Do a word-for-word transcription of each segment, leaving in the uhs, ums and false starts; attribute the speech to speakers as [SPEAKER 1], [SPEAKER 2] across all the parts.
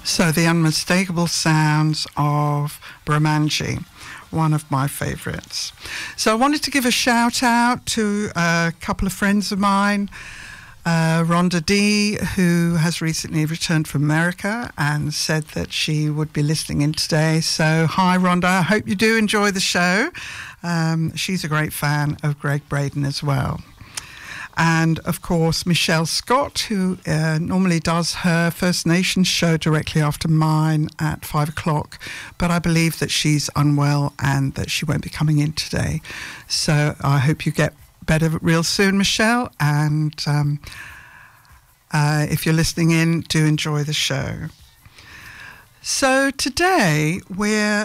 [SPEAKER 1] So the unmistakable sounds of Brahmanji, one of my favourites. So I wanted to give a shout out to a couple of friends of mine, uh, Rhonda D, who has recently returned from America and said that she would be listening in today. So hi Rhonda, I hope you do enjoy the show. Um, she's a great fan of Greg Braden as well. And, of course, Michelle Scott, who uh, normally does her First Nations show directly after mine at five o'clock. But I believe that she's unwell and that she won't be coming in today. So I hope you get better real soon, Michelle. And um, uh, if you're listening in, do enjoy the show. So today we're...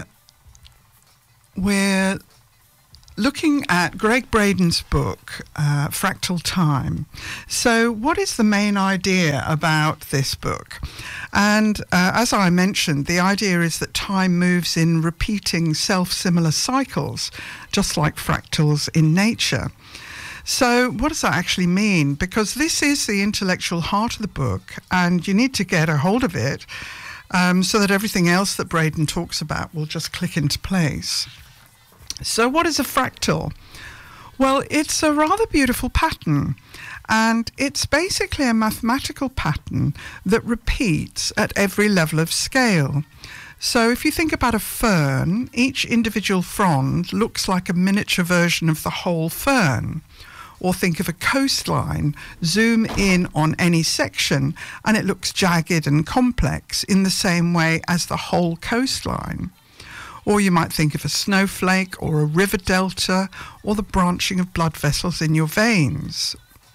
[SPEAKER 1] we're looking at Greg Braden's book, uh, Fractal Time. So what is the main idea about this book? And uh, as I mentioned, the idea is that time moves in repeating self-similar cycles, just like fractals in nature. So what does that actually mean? Because this is the intellectual heart of the book, and you need to get a hold of it um, so that everything else that Braden talks about will just click into place. So what is a fractal? Well, it's a rather beautiful pattern, and it's basically a mathematical pattern that repeats at every level of scale. So if you think about a fern, each individual frond looks like a miniature version of the whole fern. Or think of a coastline, zoom in on any section, and it looks jagged and complex in the same way as the whole coastline. Or you might think of a snowflake or a river delta or the branching of blood vessels in your veins.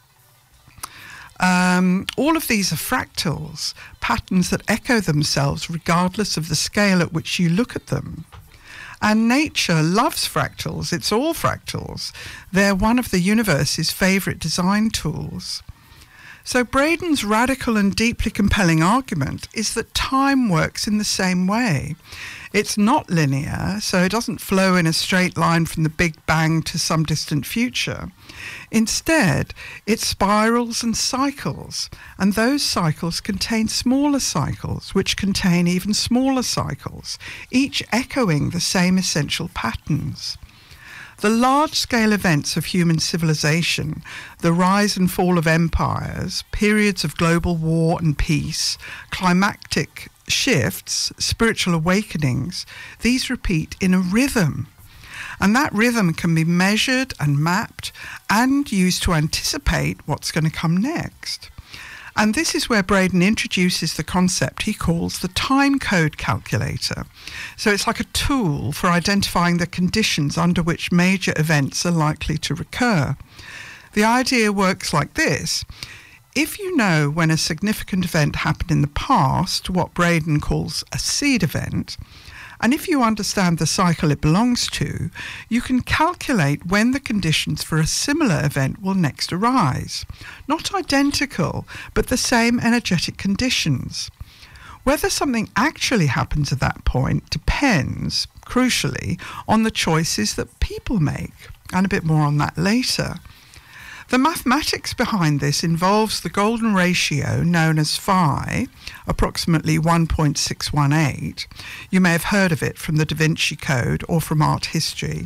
[SPEAKER 1] Um, all of these are fractals, patterns that echo themselves regardless of the scale at which you look at them. And nature loves fractals. It's all fractals. They're one of the universe's favourite design tools. So Braden's radical and deeply compelling argument is that time works in the same way. It's not linear, so it doesn't flow in a straight line from the Big Bang to some distant future. Instead, it spirals and cycles, and those cycles contain smaller cycles, which contain even smaller cycles, each echoing the same essential patterns. The large-scale events of human civilization, the rise and fall of empires, periods of global war and peace, climactic shifts, spiritual awakenings, these repeat in a rhythm. And that rhythm can be measured and mapped and used to anticipate what's going to come next. And this is where Braden introduces the concept he calls the time code calculator. So it's like a tool for identifying the conditions under which major events are likely to recur. The idea works like this. If you know when a significant event happened in the past, what Braden calls a seed event, and if you understand the cycle it belongs to, you can calculate when the conditions for a similar event will next arise. Not identical, but the same energetic conditions. Whether something actually happens at that point depends, crucially, on the choices that people make, and a bit more on that later. The mathematics behind this involves the golden ratio known as phi, approximately one point six one eight. You may have heard of it from the Da Vinci Code or from art history.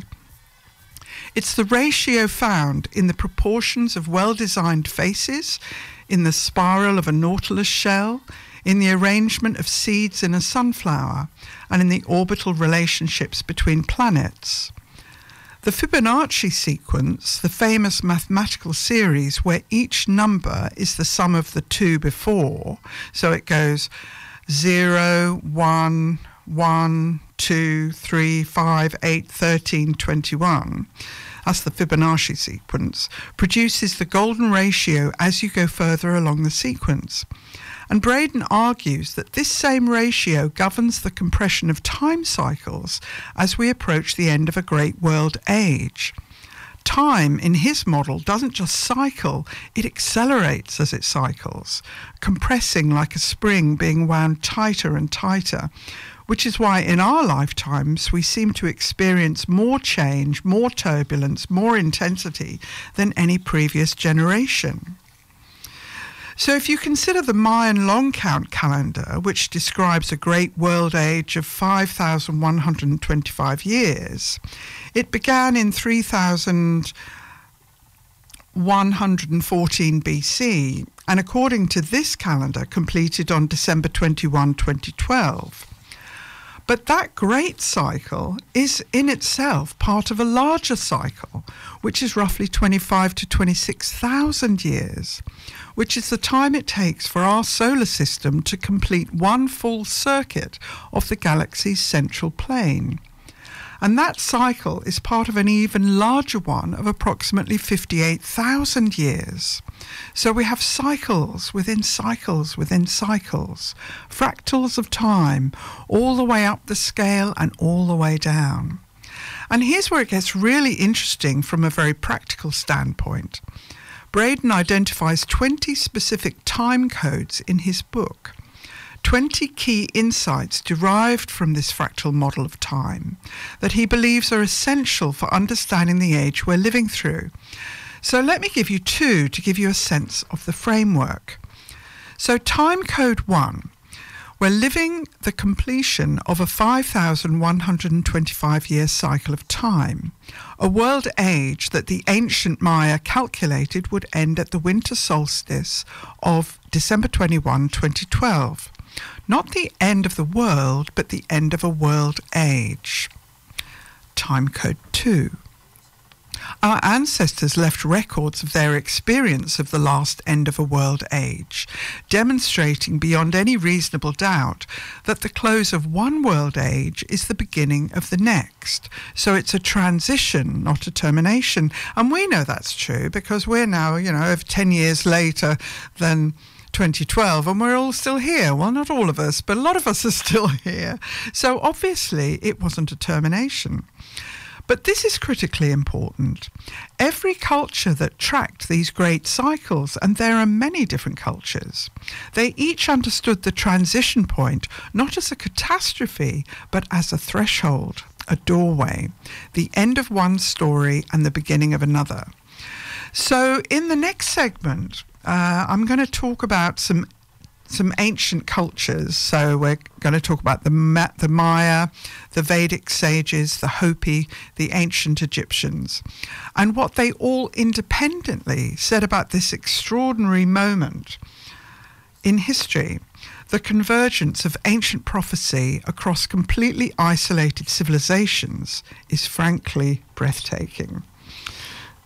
[SPEAKER 1] It's the ratio found in the proportions of well-designed faces, in the spiral of a nautilus shell, in the arrangement of seeds in a sunflower, and in the orbital relationships between planets. The Fibonacci sequence, the famous mathematical series where each number is the sum of the two before, so it goes zero, one, one, two, three, five, eight, thirteen, twenty-one, that's the Fibonacci sequence, produces the golden ratio as you go further along the sequence. And Braden argues that this same ratio governs the compression of time cycles as we approach the end of a great world age. Time, in his model, doesn't just cycle, it accelerates as it cycles, compressing like a spring being wound tighter and tighter, which is why in our lifetimes we seem to experience more change, more turbulence, more intensity than any previous generation. So if you consider the Mayan long count calendar, which describes a great world age of five thousand one hundred twenty-five years, it began in three thousand one hundred fourteen B C, and according to this calendar, completed on December twenty-first, twenty twelve. But that great cycle is in itself part of a larger cycle, which is roughly twenty-five to twenty-six thousand years, which is the time it takes for our solar system to complete one full circuit of the galaxy's central plane. And that cycle is part of an even larger one of approximately fifty-eight thousand years. So we have cycles within cycles within cycles, fractals of time, all the way up the scale and all the way down. And here's where it gets really interesting from a very practical standpoint. Braden identifies twenty specific time codes in his book. twenty key insights derived from this fractal model of time that he believes are essential for understanding the age we're living through. So let me give you two to give you a sense of the framework. So time code one, we're living the completion of a five thousand one hundred twenty-five year cycle of time, a world age that the ancient Maya calculated would end at the winter solstice of December twenty-first, twenty twelve. Not the end of the world, but the end of a world age. Time code two. Our ancestors left records of their experience of the last end of a world age, demonstrating beyond any reasonable doubt that the close of one world age is the beginning of the next. So it's a transition, not a termination. And we know that's true because we're now, you know, over ten years later than twenty twelve, and we're all still here. Well, not all of us, but a lot of us are still here. So obviously it wasn't a termination. But this is critically important. Every culture that tracked these great cycles, and there are many different cultures, they each understood the transition point not as a catastrophe, but as a threshold, a doorway, the end of one story and the beginning of another. So in the next segment, uh, I'm going to talk about some some ancient cultures. So we're going to talk about the Ma- the Maya, the Vedic sages, the Hopi, the ancient Egyptians, and what they all independently said about this extraordinary moment in history. The convergence of ancient prophecy across completely isolated civilizations is frankly breathtaking.